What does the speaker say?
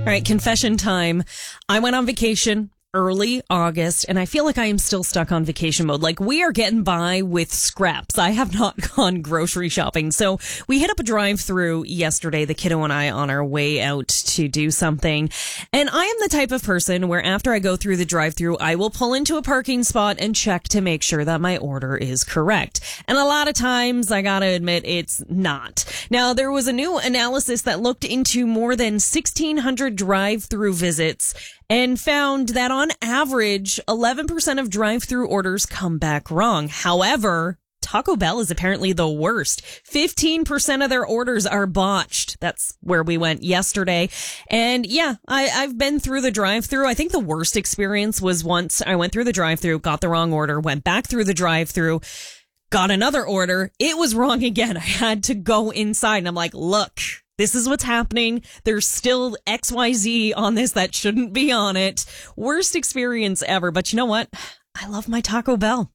All right, confession time. I went on vacation early August, and I feel like I am still stuck on vacation mode. Like, we are getting by with scraps. I have not gone grocery shopping. So we hit up a drive-through yesterday, the kiddo and I, on our way out to do something. And I am the type of person where after I go through the drive-through, I will pull into a parking spot and check to make sure that my order is correct. And a lot of times, I gotta admit, it's not. Now, there was a new analysis that looked into more than 1,600 drive-through visits and found that on average, 11% of drive-through orders come back wrong. However, Taco Bell is apparently the worst. 15% of their orders are botched. That's where we went yesterday. And yeah, I've been through the drive-through. I think the worst experience was once I went through the drive-through, got the wrong order, went back through the drive-through, got another order. It was wrong again. I had to go inside and I'm like, look, this is what's happening. There's still XYZ on this that shouldn't be on it. Worst experience ever. But you know what? I love my Taco Bell.